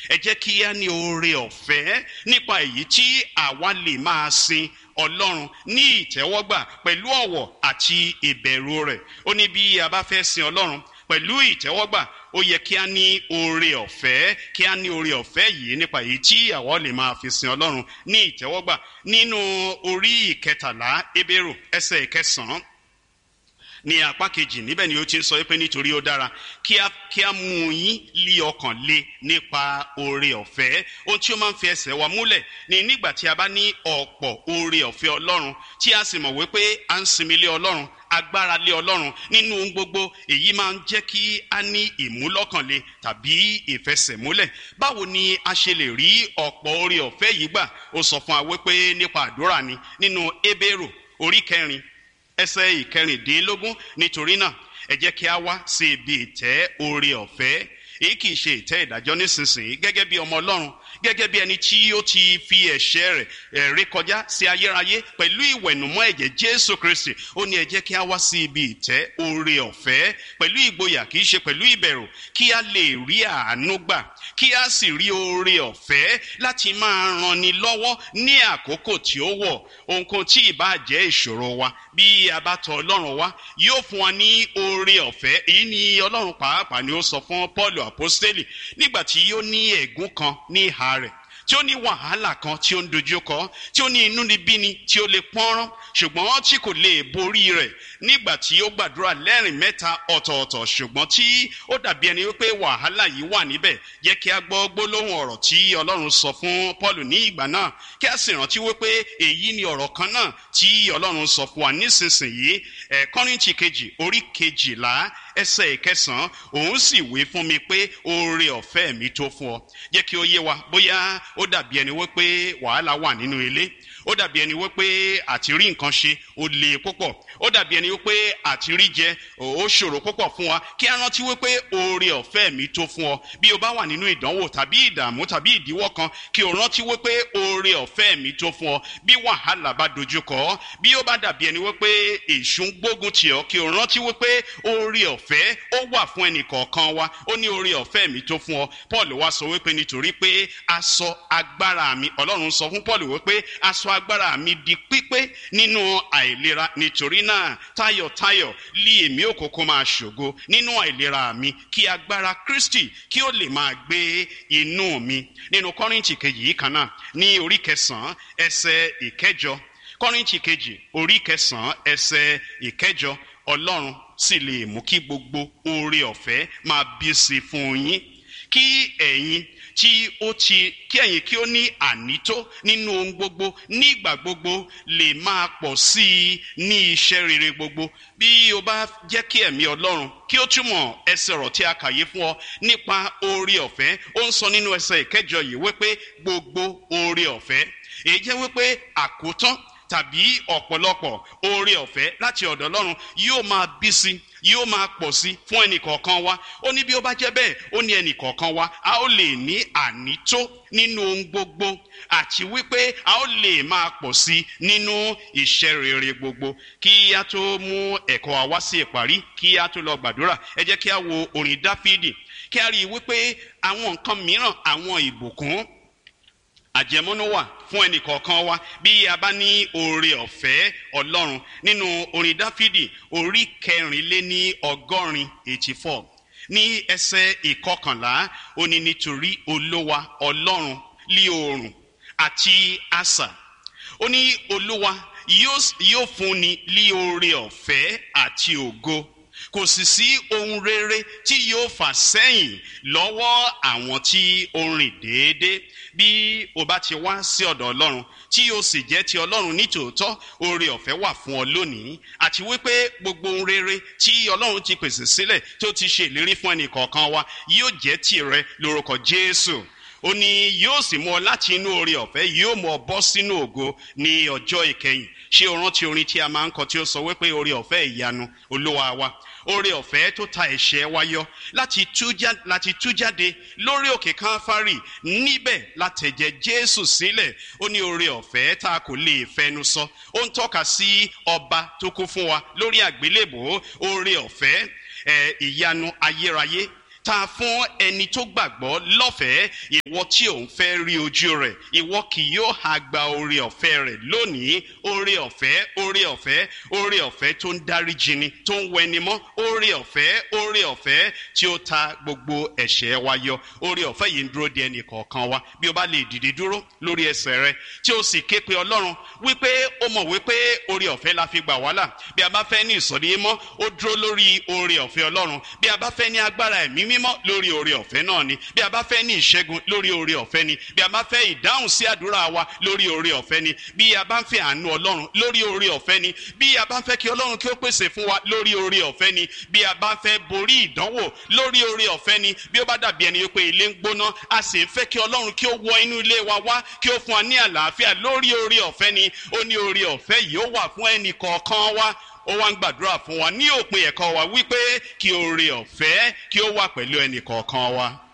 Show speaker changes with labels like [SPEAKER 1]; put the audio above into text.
[SPEAKER 1] ẹ jẹ́ kí á ní oore ọ̀fẹ́ nípa èyí tí àwa lè máa sin Ọlọ́run ní ìtẹ́wọ́gbà pẹ̀lú ọ̀wọ̀ àti ìbẹ̀rù rẹ̀. Ó ní bí a bá fẹ́ sin Ọlọ́run pẹ̀lú ìtẹ́wọ́gbà, ó yẹ kí á ní oore ọ̀fẹ́, kí á ní oore ọ̀fẹ́ yìí nípa èyí tí àwa lè máa fi sin Ọlọ́run ní ìtẹ́wọ́gbà. Nínú orí 13 Hébérù ẹsẹ̀ 9 ní apá kejì, níbẹ̀ ni ó ti sọ pé nítorí ó dára kí a mú yín lí ọkàn le nípa oore ọ̀fẹ́. Ohun tí ó máa ń fi ẹsẹ̀ wa múlẹ̀ ni nígbà tí a bá ní ọ̀pọ̀ oore ọ̀fẹ́ Ọlọ́run tí a sì mọ̀ wípé à ń sinmi lé Ọlọ́run, agbára lé Ọlọ́run nínú ohun gbogbo, èyí máa ń jẹ́ kí a ní ìmúlọ́kànle tàbí ìfẹsẹ̀múlẹ̀. Báwo ni a ṣe lè rí ọ̀pọ̀ oore ọ̀fẹ́ yìí gbà? Ó sọ fún wa wípé nípa àdúrà ni nínú Hébérù orí 4 ẹsẹ̀ 16. Nítorí náà ẹ jẹ́ kí a wá sí ibi ìtẹ́ oore ọ̀fẹ́. Èyí kì í ṣe ìtẹ́ ìdájọ́ nísinsìnyí gẹ́gẹ́ bí ọmọ Ọlọ́run, gẹ́gẹ́ bí ẹni tí ó ti fi ẹ̀ṣẹ̀ rẹ̀ rékọjá sí ayérayé pẹ̀lú ìwẹ̀nùmọ́ ẹ̀jẹ̀ Jésù Kristi. Ó ní ẹ jẹ́ kí a wá sí ibi ìtẹ́ oore ọ̀fẹ́ pẹ̀lú ìgboyà, kì í ṣe pẹ̀lú ìbẹ̀rù, kí a lè rí àánú gbà, kí a sì rí oore ọ̀fẹ́ láti máa ranni lọ́wọ́ ní àkókò tí ó wọ̀. Ohunkóhun tí ìbá jẹ́ ìṣòro wa, bí a bá tọ̀ Ọlọ́run wá, yóò fún wa ní oore ọ̀fẹ́. Èyí ni Ọlọ́run pàápàá ni ó sọ fún Pọ́ọ̀lù àpọ́stélì nígbà tí ó ní ẹ̀gún kan ní ìhà rẹ̀, tí ó ní wàhálà kan tí ó ń dojú kọ, tí ó ní inúnibíni tí ó lè pọ́nrán, ṣùgbọ́n tí kò lè borí rẹ̀ nígbà tí ó gbàdúrà lẹ́rìn mẹ́ta ọ̀tọ̀ọ̀tọ̀, ṣùgbọ́n tí ó dàbí ẹni wípé wàhálà yìí wà níbẹ̀. Jẹ́ kí a gbọ́ gbólóhùn ọ̀rọ̀ tí Ọlọ́run sọ fún Pọ́ọ̀lù ní ìgbà náà, kí a sì rántí wípé èyí ni ọ̀rọ̀ kan náà tí Ọlọ́run sọ fún wa nísinsìnyí. Kọ́ríńtì kejì orí 12 ẹsẹ̀ 9, òun sì wí fún mi pé oore ọ̀fẹ́ mi tó fún ọ. Jẹ́ kí ó yé wa bóyá ó dàbí ẹni wípé wàhálà wà nínú ilé, ó dàbí ẹni wípé àti rí nǹkan ṣe ó le púpọ̀, ó dàbí ẹni wípé àti rí jẹ ó ṣòro púpọ̀ fún wa. Kí a rántí wípé oore ọ̀fẹ́ mi tó fún ọ. Bí o bá wà nínú ìdánwò tàbí ìdààmú tàbí ìdíwọ́ kan, kí o rántí wípé oore ọ̀fẹ́ mi tó fún ọ. Bí wàhálà bá dojúkọ ọ́, bí ó bá dàbí ẹni wípé èṣù ń gbógun tì ọ́, kí o rántí wípé oore ọ̀fẹ́ ó wà fún ẹnì kọ̀ọ̀kan wa. Ó ní oore ọ̀fẹ́ mi tó fún ọ. Paul wá sọ wípé nítorí pé aṣọ agbára mi, Ọlọ́run sọ fún Paul wípé aṣọ agbára mi di pípé nínú àìlera. Nítorí náà tayọ̀tayọ̀ lí èmi ó kókó máa ṣògo nínú àìlera mi, kí agbára Kristi kí ó lè máa gbé inú mi. Nínú Kọ́ríńtì kejì yìí kan náà ní orí 9 ẹsẹ̀ 9, Kọ́ríńtì kejì orí 9 ẹsẹ̀ 9, Ọlọ́run sì lè mú kí gbogbo oore ọ̀fẹ́ máa bí sí fún yín, kí ẹ̀yin kí ó ní ànító nínú ohun gbogbo nígbà gbogbo lè máa pọ̀ sí i ní iṣẹ́ rere gbogbo. Bí o bá jẹ́ kí ẹ̀mí Ọlọ́run kí ó túmọ̀ ẹsẹ̀ ọ̀rọ̀ tí a kà yìí fún ọ nípa oore ọ̀fẹ́, ó ń sọ nínú ẹsẹ̀ 9 yìí wípé gbogbo oore ọ̀fẹ́. Èyí jẹ́ wípé àkótán tàbí ọ̀pọ̀lọpọ̀ oore ọ̀fẹ́ láti ọ̀dọ̀ Ọlọ́run yóò máa bí sí, yóò máa pọ̀ sí fún ẹnìkọ̀ọ̀kan wa. Ó ní bí ó bá jẹ́ bẹ́ẹ̀, ó ní ẹnìkọ̀ọ̀kan wa a ó lè ní ànító nínú ohun gbogbo, àti wípé a ó lè máa pọ̀ sí nínú iṣẹ́ rere gbogbo. Kí a tó mú ẹ̀kọ́ wa wá sí ìparí, kí a tó lọ gbàdúrà, ẹ jẹ́ kí a wo orin Dáfídì, kí a rí i wípé àwọn nǹkan mìíràn, àwọn ìbùkún àjẹmọ́nú wà fún ẹnìkọ̀ọ̀kan wa bí a bá ní oore ọ̀fẹ́ Ọlọ́run. Nínú orin Dáfídì orí 84 84 ní ẹsẹ̀ 11, ó ní nítorí Olúwa Ọlọ́run lí oòrùn àti asà. Ó ní Olúwa yóò fúnni lí oore ọ̀fẹ́ àti ògo, kò sì sí ohun rere tí yóò fà sẹ́yìn lọ́wọ́ àwọn tí ó rìn déédéé. Bí o bá ti wá sí ọ̀dọ̀ Ọlọ́run tí o sì jẹ́ ti Ọlọ́run nítòótọ́, oore ọ̀fẹ́ wà fún ọ lónìí, àti wípé gbogbo ohun rere tí Ọlọ́run ti pèsè sílẹ̀ tó ti ṣe ìlérí fún ẹnì kọ̀ọ̀kan wa yóò jẹ́ tìrẹ lórúkọ Jésù. Ó ní yóò sì mú ọ láti inú oore ọ̀fẹ́, yóò mú ọ bọ́ sínú ògo ní ọjọ́ ìkẹyìn. Ṣé o rántí orin tí a máa ń kọ tí ó sọ wípé oore ọ̀fẹ́ ìyanu Olúwa wa, oore ọ̀fẹ́ tó ta ẹ̀ṣẹ̀ wa yọ láti tú jáde lórí òkè Káfárì, níbẹ̀ látẹ̀jẹ̀ Jésù sílẹ̀. Ó ní oore ọ̀fẹ́ tá a kò lè fẹnu sọ. Ó ń tọ́ka sí ọba tó kú fún wa lórí àgbélébùú. Oore ọ̀fẹ́ ìyanu ayérayé ta fún ẹni tó gbàgbọ́ lọ́fẹ̀ẹ́. Ìwọ tí ò ń fẹ́ rí ojú rẹ̀, ìwọ kì yóò ha gba oore ọ̀fẹ́ rẹ̀ lónìí. Oore ọ̀fẹ́, oore ọ̀fẹ́, oore ọ̀fẹ́ tó ń dáríjì ni, tó ń wẹni mọ́. Oore ọ̀fẹ́, oore ọ̀fẹ́ tí ó ta gbogbo ẹ̀ṣẹ̀ wa yọ. Oore ọ̀fẹ́ yìí ń dúró de ẹnì kọ̀ọ̀kan wa. Bí o bá lè dìde dúró lórí ẹsẹ̀ rẹ tí o sì ké pe Ọlọ́run wípé ó mọ̀ wípé oore ọ̀fẹ́ la fi gbà wá là. Bí a bá fẹ́ ní ìsọ̀rí mímọ́, ó dúró lórí oore ọ̀fẹ́ Ọlọ́run. Bí a bá fẹ́ ní agbára ẹ̀mí mímọ́, lórí oore ọ̀fẹ́ náà ni. Bí a bá fẹ́ ní ìṣẹ́gun, lórí oore ọ̀fẹ́ ni. Bí a bá fẹ́ ìdáhùn sí àdúrà wa, lórí oore ọ̀fẹ́ ni. Bí a bá ń fẹ́ àánú Ọlọ́run, lórí oore ọ̀fẹ́ ni. Bí a bá ń fẹ́ kí Ọlọ́run kí ó pèsè fún wa, lórí oore ọ̀fẹ́ ni. Bí a bá ń fẹ́ borí ìdánwò, lórí oore ọ̀fẹ́ ni. Bí ó bá dàbí ẹni pé ilé ń gbóná, a sì ń fẹ́ kí Ọlọ́run kí ó wọ inú ilé wa wá, kí ó fún wa ní àlàáfíà, lórí oore ọ̀fẹ́ ni. Ó ní oore ọ̀fẹ́ yìí ó wà fún ẹnì kọ̀ọ̀kan wa. Ó wá ń gbàdúrà fún wa ní òpin ẹ̀kọ́ wa wípé kí oore ọ̀fẹ́ kí ó wà pẹ̀lú ẹnì kọ̀ọ̀kan wa.